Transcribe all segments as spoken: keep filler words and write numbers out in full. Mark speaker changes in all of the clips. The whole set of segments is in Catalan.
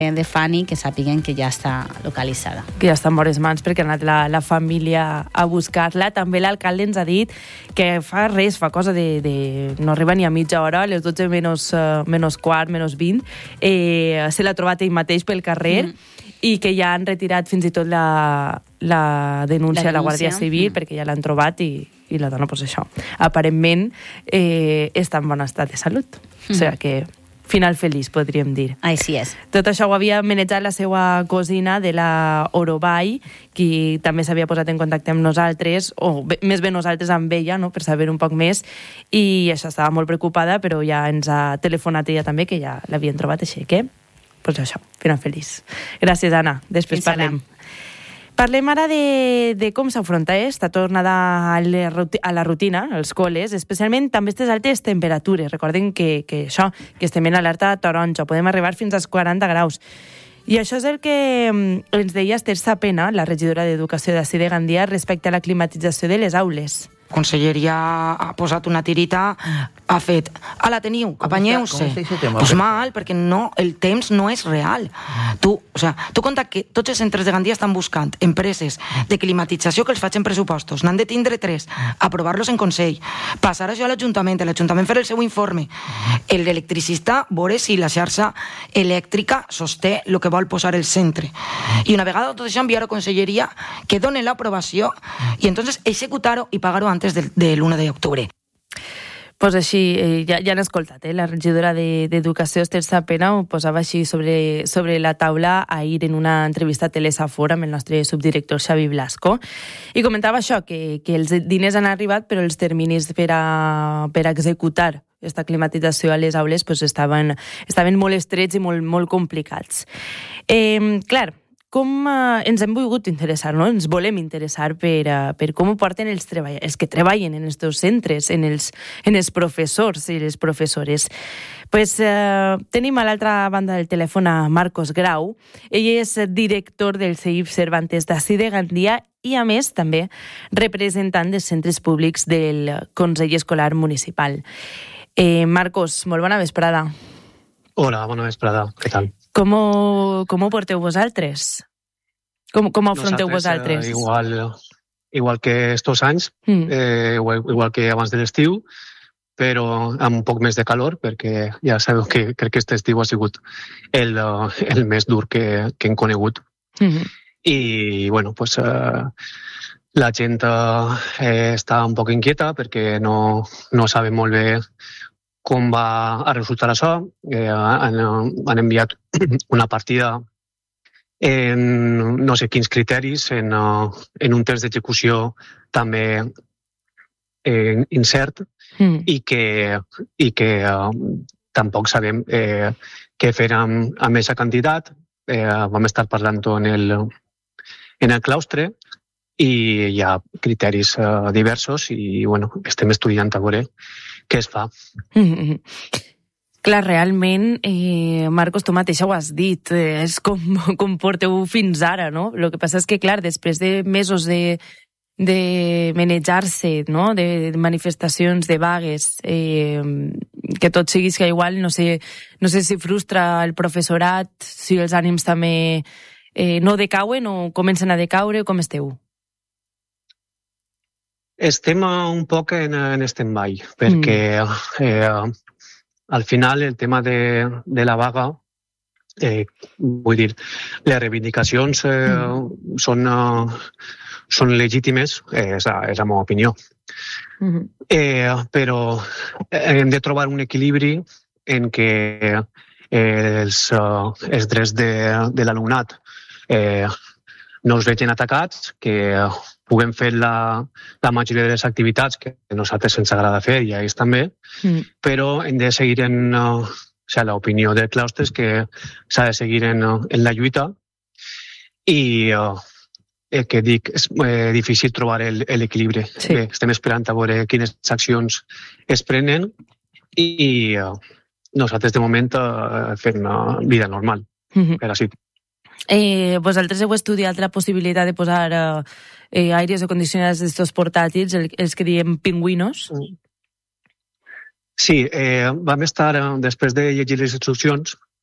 Speaker 1: de Fanny, que sàpiguen que ja està localitzada.
Speaker 2: Que ja està en bones mans perquè ha anat la, la família a buscar-la. També l'alcalde ens ha dit que fa res, fa cosa de... de no arriba ni a mitja hora, a les dotze menys, uh, menys quart, menys vint, eh, se l'ha trobat ell mateix pel carrer mm. i que ja han retirat fins i tot la, la denúncia a la, la Guàrdia Civil mm. perquè ja l'han trobat i, i la dona, doncs això, aparentment eh, està en bon estat de salut. Mm. O sigui que final feliç, podríem dir.
Speaker 1: Així és.
Speaker 2: Tot això ho havia manejat la seva cosina de la Orobai, qui també s'havia posat en contacte amb nosaltres, o bé, més bé nosaltres amb ella, no?, per saber un poc més, i això estava molt preocupada, però ja ens ha telefonat ella també, que ja l'havien trobat, així que, doncs això, final feliç. Gràcies, Anna. Després Fins parlem. Ara. Parlem ara de, de com s'afronta esta tornada a la rutina, als col·les, especialment també aquestes altes temperatures. Recordem que, que això, que estem en alerta taronja, podem arribar fins als quaranta graus. I això és el que ens deia Esther Sapena, la regidora d'Educació d'ací de Gandia, respecte a la climatització de les aules.
Speaker 3: Conselleria ha posat una tirita, ha fet, ala, teniu, apanyeu-se. Pues mal, perquè no, el temps no és real. Tu, o sea, tu compta que tots els centres de Gandia estan buscant empreses de climatització que els facin pressupostos. N'han de tindre tres, aprovar-los en Consell, passar això a l'Ajuntament, l'Ajuntament fer el seu informe, l'electricista veure si la xarxa elèctrica sosté el que vol posar el centre. I una vegada tot això enviar a Conselleria que doni l'aprovació i entonces executar-ho i pagar-ho antes del, del u de octubre.
Speaker 2: Pues així, eh, ja, ja han escoltat, eh? La regidora d'Educació, Esther Sapena, ho posava així sobre, sobre la taula ahir en una entrevista a Telesafor amb el nostre subdirector Xavi Blasco, i comentava això, que, que els diners han arribat, però els terminis per a, per a executar aquesta climatització a les aules pues, estaven, estaven molt estrets i molt, molt complicats. Eh, clar, com eh, ens hem volgut interessar, no? Ens volem interessar per, uh, per com ho porten els, treball els que treballen en els teus centres, en els, en els professors i les professores. Pues, eh, tenim a l'altra banda del telèfon a Marcos Grau. Ell és director del C I F Cervantes d'ací de Gandia i, a més, també representant dels centres públics del Consell Escolar Municipal. Eh, Marcos, molt bona vesprada.
Speaker 4: Hola, bona vesprada. Què tal?
Speaker 2: Com ho, com ho porteu vosaltres? Com, com ho afronteu
Speaker 4: Nosaltres,
Speaker 2: vosaltres?
Speaker 4: Eh, igual, igual que estos anys, mm. eh, igual, igual que abans de l'estiu, però amb un poc més de calor, perquè ja sabeu que crec que aquest estiu ha sigut el, el més dur que, que hem conegut. Mm-hmm. I, bueno, pues, eh, la gent eh, està un poc inquieta perquè no, no sabe molt bé com va a resultar això. Eh, han, han enviat una partida en no sé quins criteris, en, en un test d'execució també eh, incert, mm. i que, i que eh, tampoc sabem eh, què fer amb, amb aquesta quantitat. Eh, vam estar parlant-ho en el, en el claustre i hi ha criteris eh, diversos i bueno, estem estudiant a veure què es fa.
Speaker 2: Mm-hmm. Clar, realment, eh, Marcos, tu mateixa ho has dit, eh, és com, com porteu fins ara, no? El que passa és que, clar, després de mesos de, de manejar-se, no?, de manifestacions, de vagues, eh, que tot sigui que igual, no sé, no sé si frustra el professorat, si els ànims també eh, no decauen o comencen a decaure, com esteu?
Speaker 4: Estem un poc en, en stand-by, perquè mm. eh, al final el tema de, de la vaga, eh, vull dir, les reivindicacions eh, mm. són, uh, són legítimes, eh, és, la, és la meva opinió. Mm. Eh, però hem de trobar un equilibri en què eh, els, uh, els drets de, de l'alumnat eh, no es vegin atacats, que puguem fer la, la majoria de les activitats que a nosaltres ens agrada fer i a ells també, mm. però hem de seguir en, uh, o sigui, l'opinió del claustre és que s'ha de seguir en, uh, en la lluita i uh, eh, que dic, és eh, difícil trobar l'equilibri. Sí. Bé, estem esperant a veure quines accions es prenen i uh, nosaltres de moment uh, fem una vida normal. Mm-hmm. Per així.
Speaker 2: Eh, vosaltres heu estudiat la possibilitat de posar eh, eh, aires acondicionats d'estos portàtils, el, els que diem pingüinos?
Speaker 4: Sí, eh, vam estar, eh, després de llegir les instruccions,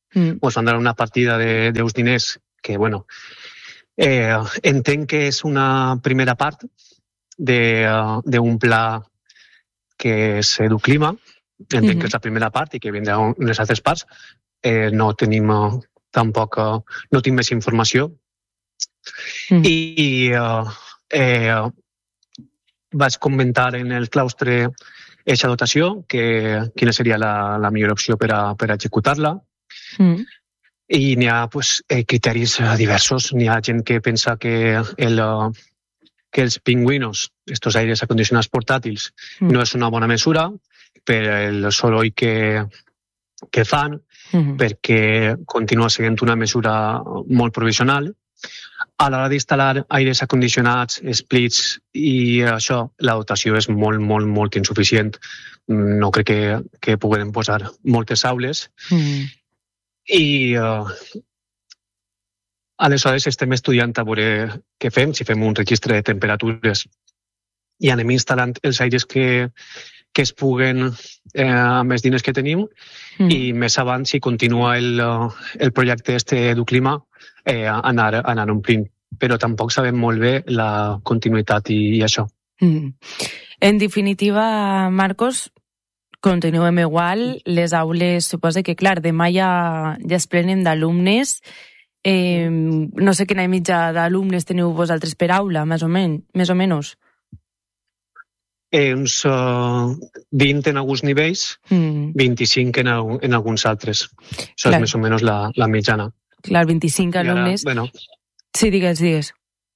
Speaker 4: mm. ens van donar una partida d'uns diners que, bueno, eh, entenc que és una primera part d'un pla que és Educlima, entenc mm-hmm. que és la primera part i que vindrà unes altres parts. Eh, no tenim uh, tampoc, uh, no tinc més informació. Mm. I uh, eh, vaig comentar en el claustre aquesta dotació, que quina seria la, la millor opció per a, per a executar-la. Mm. I n'hi ha pues, eh, criteris diversos. N'hi ha gent que pensa que, el, que els pingüinos, estos aires acondicionats portàtils, mm. no és una bona mesura per el soroll que, que fan, mm-hmm. perquè continua sent una mesura molt provisional. A l'hora d'instal·lar aires acondicionats, splits i això, la dotació és molt, molt, molt insuficient. No crec que, que puguem posar moltes aules. Mm. I uh, aleshores estem estudiant a veure què fem, si fem un registre de temperatures i anem instal·lant els aires que, que es puguen eh, amb els diners que tenim mm. i més avant, si continua el, el projecte este Educlima, eh, anar, anar omplint. Però tampoc sabem molt bé la continuïtat i, i això.
Speaker 2: Mm. En definitiva, Marcos, continuem igual, les aules, suposo que, clar, demà ja, ja es plenen d'alumnes. Eh, no sé quina mitja d'alumnes teniu vosaltres per aula, més o, men, més o menys.
Speaker 4: Eh, uns uh, vint en alguns nivells, mm. vint-i-cinc en, en alguns altres. Això clar. És més o menys la, la mitjana.
Speaker 2: Clar, vint-i-cinc alumnes.
Speaker 4: Ara, bueno,
Speaker 2: sí, digues, digues.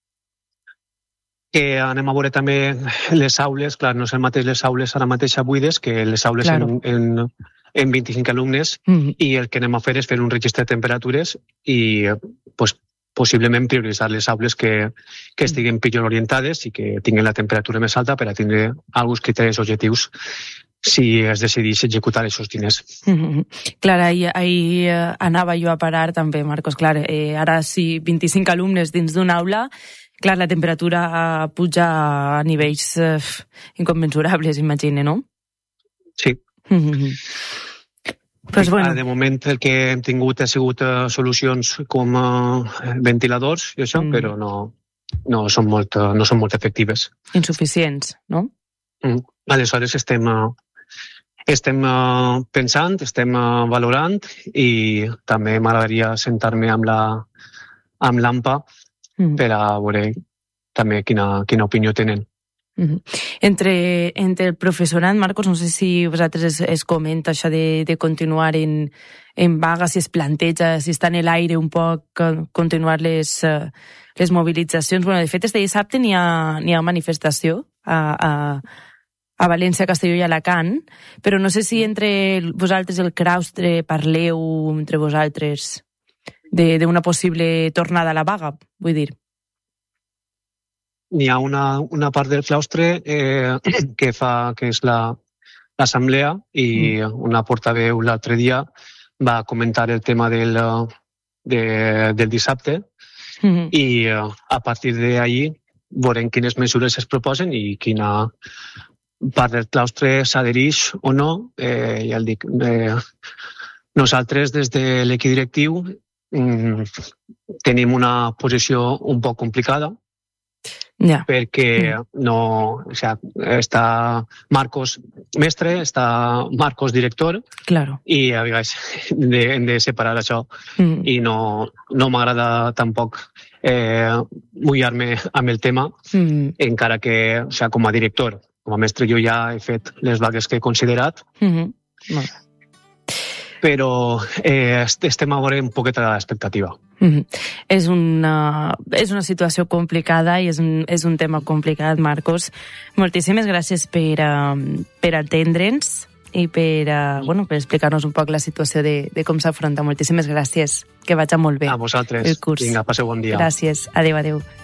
Speaker 4: Que anem a veure també les aules, clar, no és el mateix les aules ara mateix buides que les aules claro. en, en, en vint-i-cinc alumnes mm-hmm. i el que anem a fer és fer un registre de temperatures i pues, possiblement prioritzar les aules que, que estiguin pitjor orientades i que tinguin la temperatura més alta per a tindre alguns criteris objectius si es decidís executar aquests diners.
Speaker 2: Mm-hmm. Clar, ahir, ahir anava jo a parar també, Marcos, clar, eh, ara si vint-i-cinc alumnes dins d'una aula, clar, la temperatura puja a nivells eh, incommensurables, imagine, no?
Speaker 4: Sí.
Speaker 2: Mm-hmm. Pues bueno.
Speaker 4: De moment el que hem tingut ha sigut uh, solucions com uh, ventiladors i això, mm. però no, no, són molt, uh, no són molt efectives.
Speaker 2: Insuficients, no?
Speaker 4: Mm. Aleshores estem, uh, estem uh, pensant, estem uh, valorant i també m'agradaria sentar-me amb la amb l'AMPA mm. per a veure també quina, quina opinió tenen.
Speaker 2: Mm-hmm. Entre, entre el professorat, Marcos, no sé si vosaltres es, es comenta això de, de continuar en, en vaga, si es planteja, si està en l'aire un poc, continuar les, les mobilitzacions. Bueno, de fet, este dissabte n'hi ha, n'hi ha manifestació a, a, a València, Castelló i Alacant, però no sé si entre vosaltres el claustre parleu entre vosaltres d'una possible tornada a la vaga, vull dir.
Speaker 4: N'hi ha una, una part del claustre eh, que fa que és l'assemblea la, i mm. una portaveu l'altre dia va comentar el tema del, de, del dissabte mm-hmm. i a partir d'ahir veurem quines mesures es proposen i quina part del claustre s'adhereix o no. Eh, ja el dic, eh, nosaltres des de l'equip directiu mm, tenim una posició un poc complicada.
Speaker 2: Yeah.
Speaker 4: Perquè no, o sea, està Marcos mestre, està Marcos director
Speaker 2: claro.
Speaker 4: i a vegades de, hem de separar això mm. i no, no m'agrada tampoc eh, mullar-me amb el tema mm. encara que o sea, com a director, com a mestre jo ja he fet les vagues que he considerat
Speaker 2: mm-hmm. bueno.
Speaker 4: Però eh, estem a veure un poquet a l'expectativa.
Speaker 2: Mm-hmm. És, una, és una situació complicada i és un, és un tema complicat, Marcos. Moltíssimes gràcies per, uh, per atendre'ns i per, uh, bueno, per explicar-nos un poc la situació de, de com s'afronta. Moltíssimes gràcies. Que vagi molt bé.
Speaker 4: A vosaltres. Vinga, passeu bon dia.
Speaker 2: Gràcies. Adéu, adéu.